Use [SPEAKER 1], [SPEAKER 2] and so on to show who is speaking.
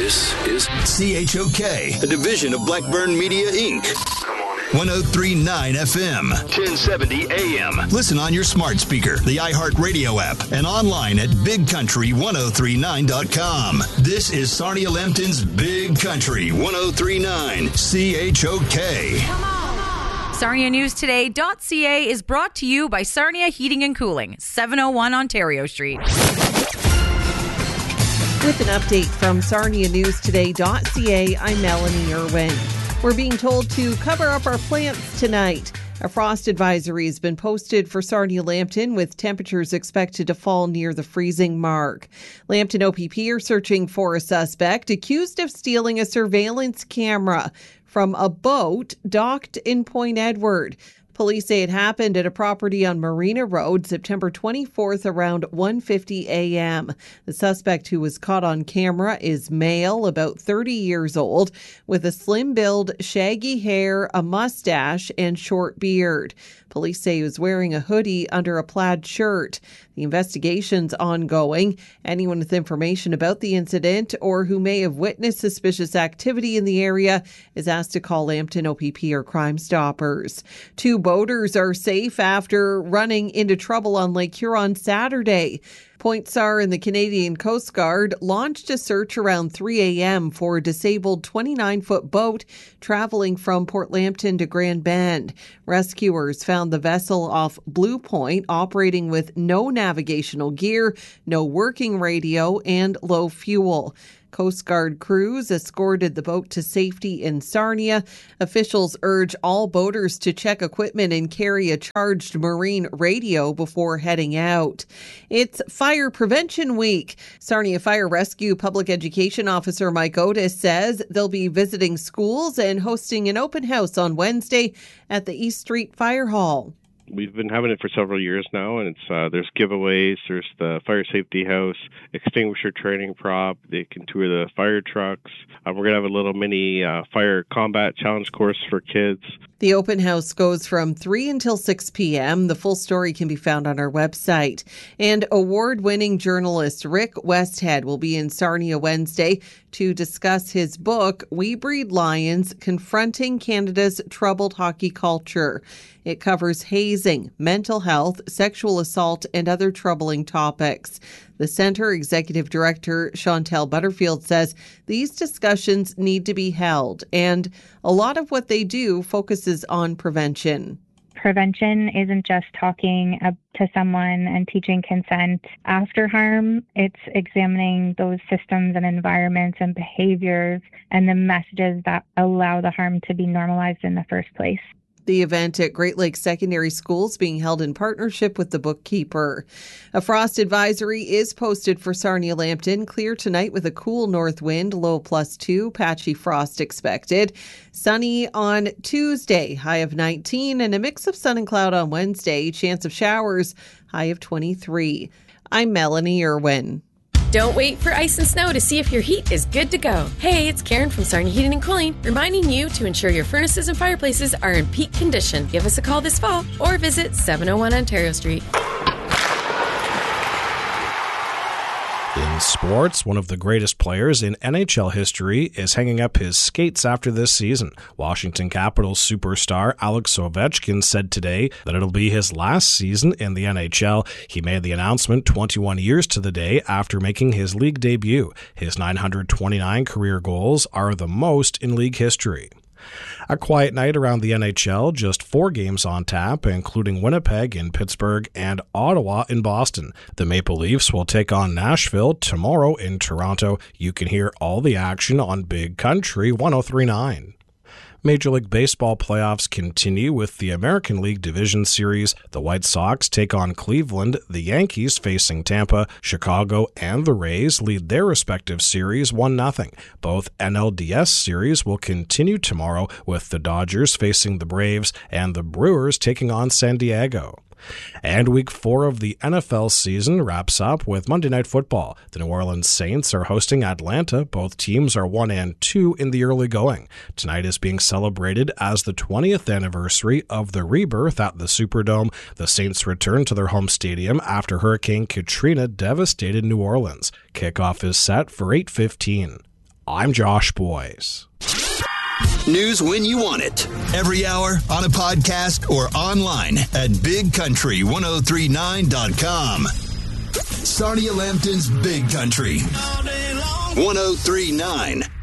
[SPEAKER 1] This is CHOK, a division of Blackburn Media, Inc. 103.9 FM, 1070 AM. Listen on your smart speaker, the iHeartRadio app, and online at BigCountry1039.com. This is Sarnia Lambton's Big Country 103.9 CHOK.
[SPEAKER 2] Come on. SarniaNewsToday.ca is brought to you by Sarnia Heating and Cooling, 701 Ontario Street.
[SPEAKER 3] With an update from SarniaNewsToday.ca, I'm Melanie Irwin. We're being told to cover up our plants tonight. A frost advisory has been posted for Sarnia Lambton, with temperatures expected to fall near the freezing mark. Lambton OPP are searching for a suspect accused of stealing a surveillance camera from a boat docked in Point Edward. Police say it happened at a property on Marina Road, September 24th, around 1:50 a.m. The suspect, who was caught on camera, is male, about 30 years old, with a slim build, shaggy hair, a mustache, and short beard. Police say he was wearing a hoodie under a plaid shirt. The investigation's ongoing. Anyone with information about the incident or who may have witnessed suspicious activity in the area is asked to call Lambton OPP or Crime Stoppers. 2 boaters are safe after running into trouble on Lake Huron Saturday. Point SAR and the Canadian Coast Guard launched a search around 3 a.m. for a disabled 29-foot boat traveling from Port Lambton to Grand Bend. Rescuers found the vessel off Blue Point, operating with no navigational gear, no working radio, and low fuel. Coast Guard crews escorted the boat to safety in Sarnia. Officials urge all boaters to check equipment and carry a charged marine radio before heading out. It's Fire Prevention Week. Sarnia Fire Rescue Public Education Officer Mike Otis says they'll be visiting schools and hosting an open house on Wednesday at the East Street Fire Hall.
[SPEAKER 4] We've been having it for several years now, and it's there's giveaways, there's the fire safety house, extinguisher training prop, they can tour the fire trucks. We're going to have a little mini fire combat challenge course for kids.
[SPEAKER 3] The open house goes from 3 until 6 p.m. The full story can be found on our website. And award-winning journalist Rick Westhead will be in Sarnia Wednesday to discuss his book, We Breed Lions, Confronting Canada's Troubled Hockey Culture. It covers hazing, mental health, sexual assault, and other troubling topics. The Centre Executive Director Chantel Butterfield says these discussions need to be held, and a lot of what they do focuses on prevention.
[SPEAKER 5] Prevention isn't just talking to someone and teaching consent after harm. It's examining those systems and environments and behaviors and the messages that allow the harm to be normalized in the first place.
[SPEAKER 3] The event at Great Lakes Secondary School is being held in partnership with the Bookkeeper. A frost advisory is posted for Sarnia Lambton. Clear tonight with a cool north wind, low +2, patchy frost expected. Sunny on Tuesday, high of 19, and a mix of sun and cloud on Wednesday. Chance of showers, high of 23. I'm Melanie Irwin.
[SPEAKER 6] Don't wait for ice and snow to see if your heat is good to go. Hey, it's Karen from Sarnia Heating and Cooling, reminding you to ensure your furnaces and fireplaces are in peak condition. Give us a call this fall or visit 701 Ontario Street.
[SPEAKER 7] In sports, one of the greatest players in NHL history is hanging up his skates after this season. Washington Capitals superstar Alex Ovechkin said today that it'll be his last season in the NHL. He made the announcement 21 years to the day after making his league debut. His 929 career goals are the most in league history. A quiet night around the NHL, just 4 games on tap, including Winnipeg in Pittsburgh and Ottawa in Boston. The Maple Leafs will take on Nashville tomorrow in Toronto. You can hear all the action on Big Country 103.9. Major League Baseball playoffs continue with the American League Division Series. The White Sox take on Cleveland, the Yankees facing Tampa, Chicago, and the Rays lead their respective series 1-0. Both NLDS series will continue tomorrow with the Dodgers facing the Braves and the Brewers taking on San Diego. And Week 4 of the NFL season wraps up with Monday Night Football. The New Orleans Saints are hosting Atlanta. Both teams are 1-2 in the early going. Tonight is being celebrated as the 20th anniversary of the rebirth at the Superdome. The Saints return to their home stadium after Hurricane Katrina devastated New Orleans. Kickoff is set for 8:15. I'm Josh Boyce.
[SPEAKER 1] News when you want it. Every hour on a podcast or online at bigcountry1039.com. Sarnia Lambton's Big Country. 1039